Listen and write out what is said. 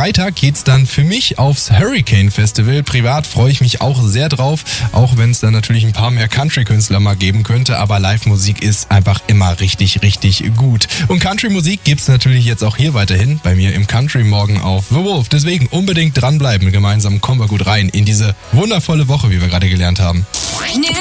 Freitag geht's dann für mich aufs Hurricane Festival. Privat freue ich mich auch sehr drauf, auch wenn es dann natürlich ein paar mehr Country-Künstler mal geben könnte, aber Live-Musik ist einfach immer richtig, richtig gut. Und Country-Musik gibt's natürlich jetzt auch hier weiterhin bei mir im Country Morgen auf The Wolf. Deswegen unbedingt dranbleiben. Gemeinsam kommen wir gut rein in diese wundervolle Woche, wie wir gerade gelernt haben.